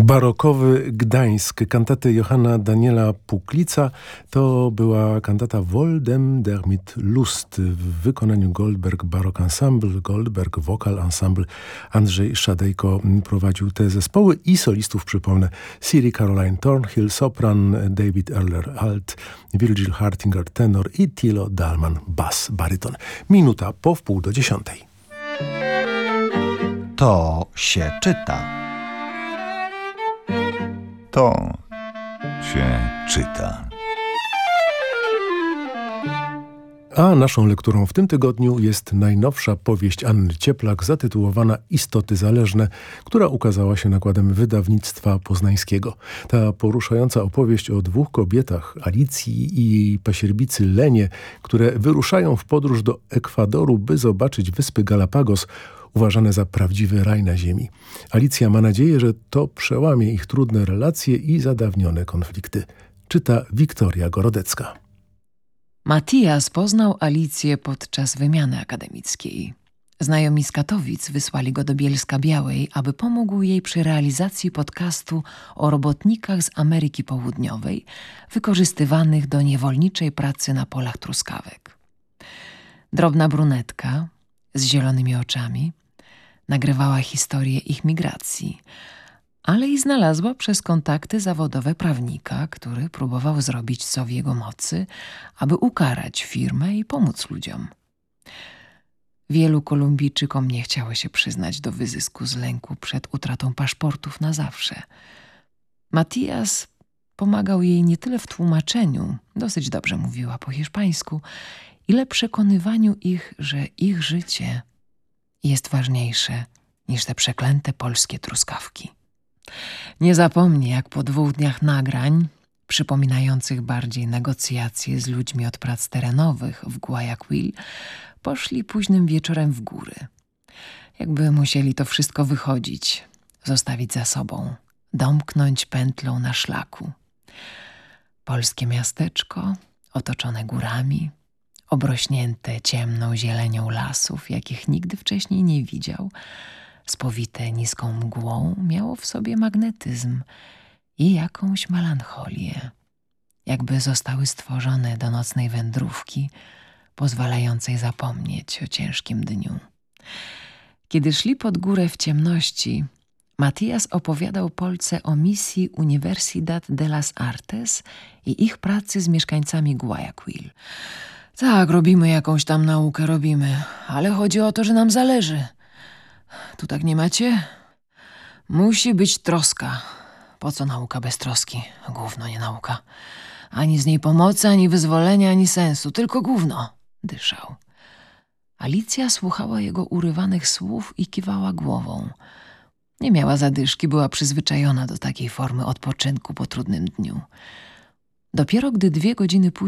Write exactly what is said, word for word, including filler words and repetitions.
Barokowy Gdańsk kantaty Johanna Daniela Puklica to była kantata Vol dem der mit Lust w wykonaniu Goldberg Baroque Ensemble, Goldberg Vocal Ensemble. Andrzej Szadejko prowadził te zespoły i solistów, przypomnę, Siri Caroline Thornhill, sopran, David Erler alt, Virgil Hartinger tenor i Thilo Dahlmann bass, baryton. Minuta po wpół do dziesiątej. To się czyta. To się czyta. A naszą lekturą w tym tygodniu jest najnowsza powieść Anny Cieplak zatytułowana Istoty zależne, która ukazała się nakładem wydawnictwa poznańskiego. Ta poruszająca opowieść o dwóch kobietach, Alicji i jej pasierbicy Lenie, które wyruszają w podróż do Ekwadoru, by zobaczyć wyspy Galapagos, uważane za prawdziwy raj na ziemi. Alicja ma nadzieję, że to przełamie ich trudne relacje i zadawnione konflikty. Czyta Wiktoria Gorodecka. Matias poznał Alicję podczas wymiany akademickiej. Znajomi z Katowic wysłali go do Bielska Białej, aby pomógł jej przy realizacji podcastu o robotnikach z Ameryki Południowej, wykorzystywanych do niewolniczej pracy na polach truskawek. Drobna brunetka z zielonymi oczami nagrywała historię ich migracji, ale i znalazła przez kontakty zawodowe prawnika, który próbował zrobić co w jego mocy, aby ukarać firmę i pomóc ludziom. Wielu Kolumbijczykom nie chciało się przyznać do wyzysku z lęku przed utratą paszportów na zawsze. Matias pomagał jej nie tyle w tłumaczeniu, dosyć dobrze mówiła po hiszpańsku, ile przekonywaniu ich, że ich życie jest ważniejsze niż te przeklęte polskie truskawki. Nie zapomni, jak po dwóch dniach nagrań, przypominających bardziej negocjacje z ludźmi od prac terenowych w Guayaquil, poszli późnym wieczorem w góry. Jakby musieli to wszystko wychodzić, zostawić za sobą, domknąć pętlą na szlaku. Polskie miasteczko, otoczone górami, obrośnięte ciemną zielenią lasów, jakich nigdy wcześniej nie widział, spowite niską mgłą, miało w sobie magnetyzm i jakąś melancholię, jakby zostały stworzone do nocnej wędrówki, pozwalającej zapomnieć o ciężkim dniu. Kiedy szli pod górę w ciemności, Matias opowiadał Polce o misji Universidad de las Artes i ich pracy z mieszkańcami Guayaquil. Tak, robimy jakąś tam naukę, robimy, ale chodzi o to, że nam zależy. Tu tak nie macie? Musi być troska. Po co nauka bez troski? Gówno, nie nauka. Ani z niej pomocy, ani wyzwolenia, ani sensu. Tylko gówno. Dyszał. Alicja słuchała jego urywanych słów i kiwała głową. Nie miała zadyszki, była przyzwyczajona do takiej formy odpoczynku po trudnym dniu. Dopiero gdy dwie godziny później